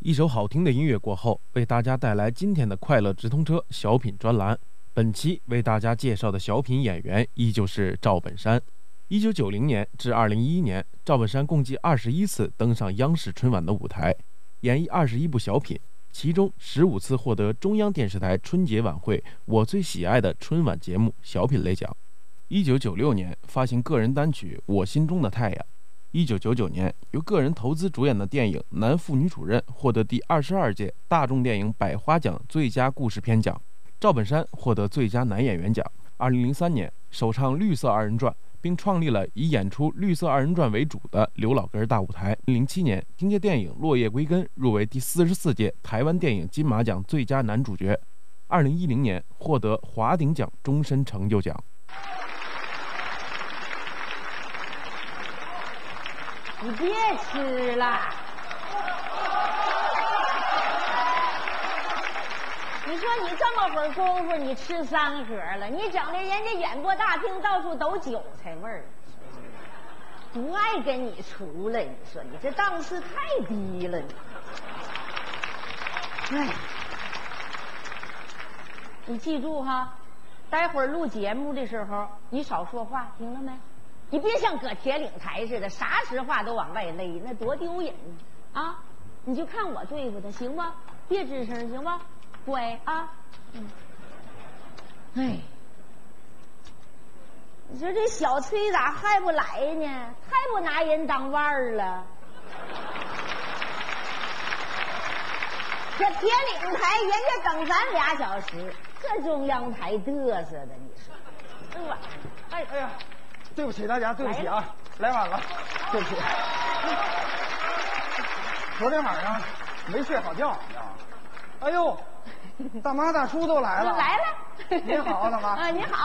一首好听的音乐过后，为大家带来今天的快乐直通车小品专栏。本期为大家介绍的小品演员依旧是赵本山。1990年至2011年，赵本山共计21次登上央视春晚的舞台，演绎21部小品，其中15次获得中央电视台春节晚会我最喜爱的春晚节目小品类奖。1996年发行个人单曲《我心中的太阳》。1999年，由个人投资主演的电影《男妇女主任》获得第22届大众电影百花奖最佳故事片奖，赵本山获得最佳男演员奖。2003年，首唱《绿色二人转》，并创立了以演出《绿色二人转》为主的刘老根大舞台。2007年，凭借电影《落叶归根》入围第44届台湾电影金马奖最佳男主角。2010年，获得华鼎奖终身成就奖。 你别吃了，你说你这么会儿功夫，你吃3盒了，你整的人家演播大厅到处都韭菜味儿，不爱跟你出来。你说你这档次太低了，哎，你记住哈，待会儿录节目的时候你少说话，听了没？你别像搁铁岭台似的，啥实话都往外勒，那多丢人啊！你就看我对付他，行吗？别吱声，行吗？乖啊！哎，你说这小崔咋还不来呢？太不拿人当腕儿了。这铁岭台人家等咱2小时，这中央台嘚瑟的，你说这玩意儿， 哎呀！对不起大家，对不起啊，来晚了，对不起。昨天晚上没睡好觉，你知道吗？哎呦，大妈大叔都来了。 来了。 您好，大妈。 啊，您好。